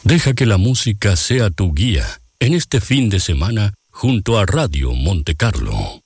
Deja que la música sea tu guía en este fin de semana junto a Radio Monte Carlo.